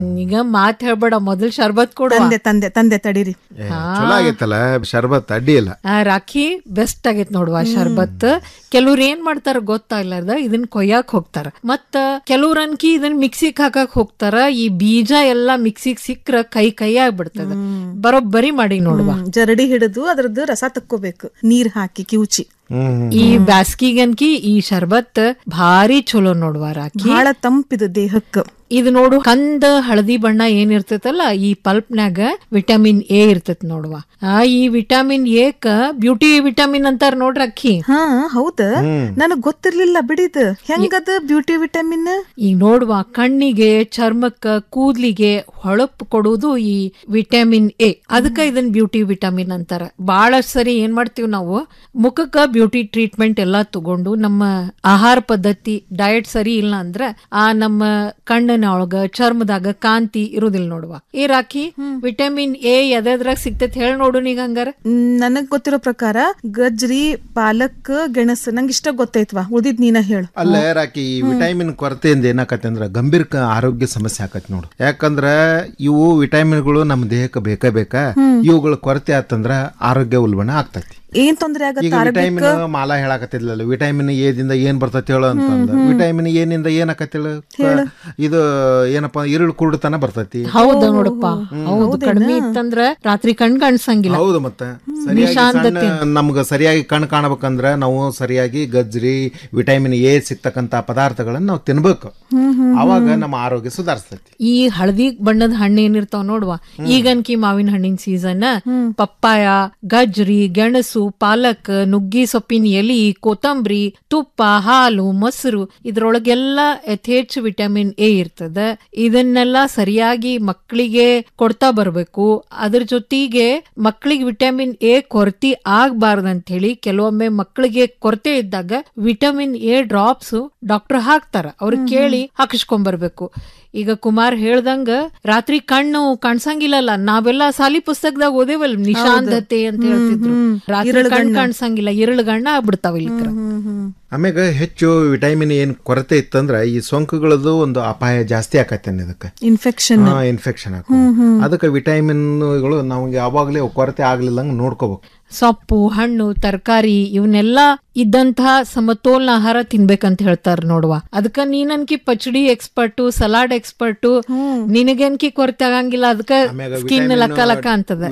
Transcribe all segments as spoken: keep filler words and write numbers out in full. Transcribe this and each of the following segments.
ಈಗ ಮಾತ್ ಹೇಳ್ಬೇಡ, ಮೊದಲ್ ಶರ್ಬತ್ ಕೊಡು. ತಂದೆ ತಂದೆ ತಂದೆ ತಡೀರಿ. ಚಲೋ ಆಗೈತಲ್ಲ ಶರ್ಬತ್, ಅಡ್ಡಿ ಇಲ್ಲ. ರಾಖಿ ಬೆಸ್ಟ್ ಆಗೈತ್ ನೋಡುವ ಶರ್ಬತ್. ಕೆಲವ್ರು ಏನ್ ಮಾಡ್ತಾರ ಗೊತ್ತಾಗ್ಲಾರ್ದ ಇದನ್ ಕೊಯ್ಯಾಕ್ ಹೋಗ್ತಾರ, ಮತ್ತ ಕೆಲವ್ರ ಅನ್ಕಿ ಇದನ್ ಮಿಕ್ಸಿಗ್ ಹಾಕಕ್ ಹೋಗ್ತಾರ. ಈ ಬೀಜ ಎಲ್ಲಾ ಮಿಕ್ಸಿಗ್ ಸಿಕ್ಕ್ರ ಕೈ ಕೈ ಆಗ್ಬಿಡ್ತದ. ಬರೋಬ್ಬರಿ ಮಾಡಿ ನೋಡುವ. ಜರಡಿ ಹಿಡಿದು ಅದ್ರದ್ದು ರಸ ತಕ್ಕೋಬೇಕು, ನೀರ್ ಹಾಕಿ ಕಿವುಚಿ. ಈ ಬ್ಯಾಸ್ಗಿಗನ್ಕಿ ಈ ಶರ್ಬತ್ ಭಾರಿ ಚಲೋ ನೋಡುವ ರಾಖಿ. ಬಹಳ ತಂಪಿದು ದೇಹಕ್ಕ. ಇದು ನೋಡು, ಕಂದ ಹಳದಿ ಬಣ್ಣ ಏನ್ ಇರ್ತೈತಲ್ಲ ಈ ಪಲ್ಪ್ನ್ಯಾಗ ವಿಟಮಿನ್ ಎ ಇರ್ತೈತ್ ನೋಡುವ. ಆ ಈ ವಿಟಮಿನ್ ಎ ಕ ಬ್ಯೂಟಿ ವಿಟಮಿನ್ ಅಂತಾರ ನೋಡ್ರಿ ಅಕ್ಕಿ. ಹಾ ಹೌದ, ನನಗ್ ಗೊತ್ತಿರ್ಲಿಲ್ಲ ಬಿಡಿದ. ಹೆಂಗದ ಬ್ಯೂಟಿ ವಿಟಮಿನ್? ಈಗ ನೋಡುವ, ಕಣ್ಣಿಗೆ, ಚರ್ಮಕ್ಕ, ಕೂದ್ಲಿಗೆ ಹೊಳಪ್ ಕೊಡುವುದು ಈ ವಿಟಮಿನ್ ಎ. ಅದಕ್ಕ ಇದನ್ ಬ್ಯೂಟಿ ವಿಟಮಿನ್ ಅಂತಾರ. ಬಹಳಷ್ಟು ಸರಿ ಏನ್ ಮಾಡ್ತೀವಿ ನಾವು, ಮುಖಕ್ಕ ಬ್ಯೂಟಿ ಟ್ರೀಟ್ಮೆಂಟ್ ಎಲ್ಲಾ ತಗೊಂಡು ನಮ್ಮ ಆಹಾರ ಪದ್ಧತಿ ಡಯಟ್ ಸರಿ ಇಲ್ಲ ಅಂದ್ರ ಆ ನಮ್ಮ ಕಣ್ಣಿನ ಒಳಗ ಚರ್ಮದಾಗ ಕಾಂತಿ ಇರುದಿಲ್ಲ ನೋಡುವ. ಈ ರಾಖಿ ವಿಟಮಿನ್ ಎ ಎದ್ರಾಗ ಸಿಗ್ತೈತಿ ಹೇಳಿ ನೋಡು ನೀಗ ಹಂಗಾರ. ನನಗ್ ಗೊತ್ತಿರೋ ಪ್ರಕಾರ ಗಜ್ರಿ, ಪಾಲಕ್, ಗೆಣಸು ನಂಗೆ ಇಷ್ಟ ಗೊತ್ತೈತ್ವಾ, ಉಳಿದಿದ್ ನೀನ ಹೇಳು. ಅಲ್ಲ ರಾಕಿ, ಈ ವಿಟಮಿನ್ ಕೊರತೆಯಿಂದ ಏನಾಕತಿ ಅಂದ್ರ ಗಂಭೀರ ಆರೋಗ್ಯ ಸಮಸ್ಯೆ ಆಕತಿ ನೋಡು. ಯಾಕಂದ್ರ ಇವು ವಿಟಮಿನ್ಗಳು ನಮ್ಮ ದೇಹಕ್ಕೆ ಬೇಕೇ ಬೇಕಾ, ಇವುಗಳ ಕೊರತೆ ಆತಂದ್ರ ಆರೋಗ್ಯ ಉಲ್ಬಣ ಆಗ್ತೈತಿ. ಏನ್ ತೊಂದ್ರೆ ಆಗತ್ತೆ? ವಿಟಮಿನ್ ಮಾಲಾ ಹೇಳಾಕತ್ತಿದ್ಲಲ್ಲ, ವಿಟಮಿನ್ ಎ ದಿಂದ ಏನ್ ಬರ್ತೈತಿ ಹೇಳು ಅಂತಂದ. ವಿಟಮಿನ್ ಎ ನಿಂದ ಏನಾಕತಿ ಹೇಳು, ಇದು ಏನಪ್ಪಾ ಇರುಳು ಕುರುಡುತನ ಬರ್ತೈತಿ. ಹೌದು ನೋಡಪ್ಪ, ಹೌದು. ಕಡಿಮೆ ಇತ್ತಂದ್ರ ರಾತ್ರಿ ಕಣ್ ಕಾಣಿಸಂಗಿಲ್ಲ. ಹೌದು, ಮತ್ತೆ ಸರಿಯಾಗಿ ನಮ್ಗ ಸರಿಯಾಗಿ ಕಣ್ ಕಾಣಬೇಕಂದ್ರ ನಾವು ಸರಿಯಾಗಿ ಗಜ್ರಿ, ವಿಟಮಿನ್ ಎ ಸಿಗ್ತಕ್ಕಂತ ಪದಾರ್ಥಗಳನ್ನ ನಾವು ತಿನ್ಬೇಕು. ಅವಾಗ ನಮ್ಮ ಆರೋಗ್ಯ ಸುಧಾರಿಸ್ತೈತಿ. ಈ ಹಳದಿ ಬಣ್ಣದ ಹಣ್ಣು ಏನಿರ್ತಾವ ನೋಡುವ, ಈಗನ್ಕಿ ಮಾವಿನ ಹಣ್ಣಿನ ಸೀಸನ್, ಪಪ್ಪಾಯ, ಗಜ್ರಿ, ಗೆಣಸು, ಪಾಲಕ್, ನುಗ್ಗಿ ಸೊಪ್ಪಿನ ಎಲಿ, ಕೊತ್ತಂಬರಿ, ತುಪ್ಪ, ಹಾಲು, ಮೊಸರು ಇದ್ರೊಳಗೆಲ್ಲ ಯಥೇಚ್ಛ ವಿಟಮಿನ್ ಎ ಇರ್ತದ. ಇದನ್ನೆಲ್ಲ ಸರಿಯಾಗಿ ಮಕ್ಕಳಿಗೆ ಕೊಡ್ತಾ ಬರ್ಬೇಕು. ಅದ್ರ ಜೊತೆಗೆ ಮಕ್ಕಳಿಗೆ ವಿಟಮಿನ್ ಎ ಕೊರತೆ ಆಗ್ಬಾರ್ದಂತ ಹೇಳಿ ಕೆಲವೊಮ್ಮೆ ಮಕ್ಕಳಿಗೆ ಕೊರತೆ ಇದ್ದಾಗ ವಿಟಮಿನ್ ಎ ಡ್ರಾಪ್ಸ್ ಡಾಕ್ಟರ್ ಹಾಕ್ತಾರ. ಅವ್ರ ಕೇಳಿ ಹಾಕಿಸ್ಕೊಂಡ್ ಬರ್ಬೇಕು. ಈಗ ಕುಮಾರ್ ಹೇಳ್ದಂಗ ರಾತ್ರಿ ಕಣ್ಣು ಕಾಣ್ಸಂಗಿಲ್ಲಲ್ಲ, ನಾವೆಲ್ಲ ಸಾಲಿ ಪುಸ್ತಕದಾಗ ಓದೇವಲ್ ನಿಶಾಂಧತೆ ಅಂತ ಹೇಳ್ತಿದ್ರು. ರಾತ್ರಿ ಕಣ್ ಕಾಣ್ಸಂಗಿಲ್ಲ, ಇರಳುಗಣ್ಣ ಆಗ್ಬಿಡ್ತಾವ ಇಲ್ಲಿಕ್ರ. ಆಮ್ಯಾಗ ಹೆಚ್ಚು ವಿಟಮಿನ್ ಏನ್ ಕೊರತೆ ಇತ್ತಂದ್ರ ಈ ಸೋಂಕುಗಳದ್ದು ಒಂದು ಅಪಾಯ ಜಾಸ್ತಿ ಆಕತ್ತೆ. ಇದಕ್ಕೆ ಇನ್ಫೆಕ್ಷನ್ ಇನ್ಫೆಕ್ಷನ್ ಆಗ ಅದಕ್ಕೆ ವಿಟಮಿನ್ಗಳು ನಮ್ಗೆ ಯಾವಾಗ್ಲೇ ಕೊರತೆ ಆಗ್ಲಿಲ್ಲಂಗ ನೋಡ್ಕೋಬೇಕು. ಸೊಪ್ಪು, ಹಣ್ಣು, ತರಕಾರಿ ಇವನ್ನೆಲ್ಲಾ ಇದ್ದಂತಹ ಸಮತೋಲನ ಆಹಾರ ತಿನ್ಬೇಕಂತ ಹೇಳ್ತಾರ ನೋಡುವ. ಅದಕ್ಕ ನೀನನ್ಕಿ ಪಚಡಿ ಎಕ್ಸ್ಪರ್ಟು, ಸಲಾಡ್ ಎಕ್ಸ್ಪರ್ಟು, ನಿನಗೇನ್ಕಿ ಕೊರತೆ ಆಗಂಗಿಲ್ಲ. ಅದಕ್ಕ ಸ್ಕಿನ್ ಲಕ್ಕ ಲಕ್ಕ ಅಂತದ.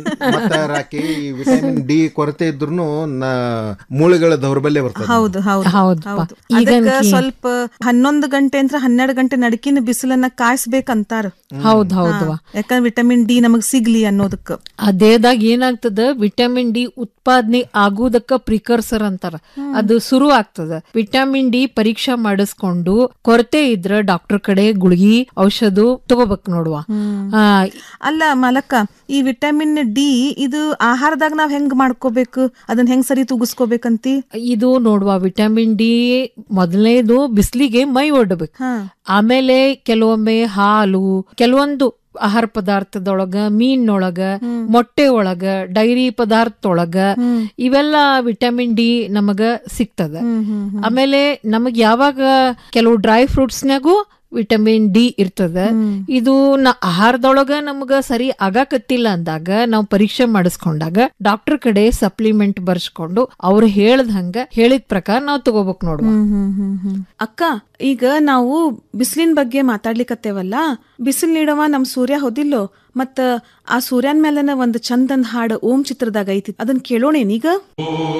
ವಿಟಮಿನ್ ಡಿ ಕೊರತೆ ಇದ್ರು ಮೂಳೆಗಳ ದೌರ್ಬಲ್ಯ ಬರ್ತದೆ. ಹೌದು ಹೌದು. ಈಗ ಸ್ವಲ್ಪ ಹನ್ನೊಂದು ಗಂಟೆ ಅಂತ ಹನ್ನೆರಡು ಗಂಟೆ ನಡಕಿನ ಬಿಸಿಲನ್ನ ಕಾಯಿಸ್ಬೇಕಂತಾರ. ಹೌದ್ ಹೌದು. ಯಾಕಂದ್ರೆ ವಿಟಮಿನ್ ಡಿ ನಮಗ್ ಸಿಗ್ಲಿ ಅನ್ನೋದಕ್ಕ. ಅದೇದಾಗ ಏನಾಗ್ತದ, ವಿಟಮಿನ್ ಡಿ ಉತ್ಪಾದನೆ ಆಗುವುದಕ್ಕ ಪ್ರಿಕರ್ಸರ್ ಅಂತಾರ, ಅದು ಶುರು ಆಗ್ತದ. ವಿಟಮಿನ್ ಡಿ ಪರೀಕ್ಷಾ ಮಾಡಿಸ್ಕೊಂಡು ಕೊರತೆ ಇದ್ರ ಡಾಕ್ಟರ್ ಕಡೆ ಗುಳಿಗಿ ಔಷಧ ತಗೋಬೇಕು ನೋಡುವ. ಅಲ್ಲ ಮಲಕ್ಕ, ಈ ವಿಟಮಿನ್ ಡಿ ಇದು ಆಹಾರದಾಗ ನಾವ್ ಹೆಂಗ್ ಮಾಡ್ಕೋಬೇಕು, ಅದನ್ನ ಹೆಂಗ್ ಸರಿ ತೂಗಿಸ್ಕೋಬೇಕಂತಿ? ಇದು ನೋಡುವ, ವಿಟಮಿನ್ ಡಿ ಮೊದಲನೇದು ಬಿಸಿಲಿಗೆ ಮೈ ಒಡ್ಬೇಕು. ಆಮೇಲೆ ಕೆಲವೊಮ್ಮೆ ಹಾಲು, ಕೆಲವೊಂದು ಆಹಾರ ಪದಾರ್ಥದೊಳಗ, ಮೀನೊಳಗ, ಮೊಟ್ಟೆ ಒಳಗ, ಡೈರಿ ಪದಾರ್ಥದೊಳಗ ಇವೆಲ್ಲ ವಿಟಮಿನ್ ಡಿ ನಮಗ ಸಿಗ್ತದ. ಆಮೇಲೆ ನಮಗ್ ಯಾವಾಗ ಕೆಲವು ಡ್ರೈ ಫ್ರೂಟ್ಸ್ನಾಗೂ ವಿಟಮಿನ್ ಡಿ ಇರ್ತದ. ಇದು ನ ಆಹಾರದೊಳಗ ನಮ್ಗ ಸರಿ ಆಗಾಕತ್ತಿಲ್ಲ ಅಂದಾಗ ನಾವು ಪರೀಕ್ಷೆ ಮಾಡಿಸ್ಕೊಂಡಾಗ ಡಾಕ್ಟರ್ ಕಡೆ ಸಪ್ಲಿಮೆಂಟ್ ಬರ್ಸ್ಕೊಂಡು ಅವ್ರು ಹೇಳ್ದ ಹಂಗ ಹೇಳಿದ ಪ್ರಕಾರ ನಾವು ತಗೋಬೇಕು ನೋಡುವ. ಅಕ್ಕ, ಈಗ ನಾವು ಬಿಸಿಲಿನ ಬಗ್ಗೆ ಮಾತಾಡ್ಲಿಕ್ಕತ್ತೇವಲ್ಲ, ಬಿಸಿಲ್ ನೀಡವ ನಮ್ ಸೂರ್ಯ ಹೋದಿಲ್ಲೋ, ಮತ್ತ ಆ ಸೂರ್ಯನ್ ಮೇಲನ ಒಂದ್ ಚಂದನ್ ಹಾಡು ಓಂ ಚಿತ್ರದಾಗ ಐತಿ, ಅದನ್ ಕೇಳೋಣೇನೀಗ?